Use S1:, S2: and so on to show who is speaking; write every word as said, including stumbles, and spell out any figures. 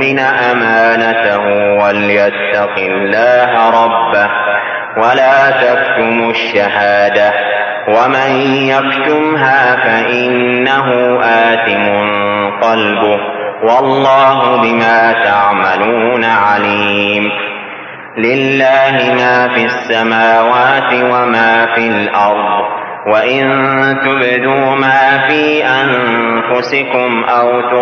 S1: يؤمن أمانته وليتق الله ربه ولا تكتموا الشهادة ومن يكتمها فإنه آثم قلبه والله بما تعملون عليم. لله ما في السماوات وما في الأرض وإن تبدوا ما في أنفسكم أو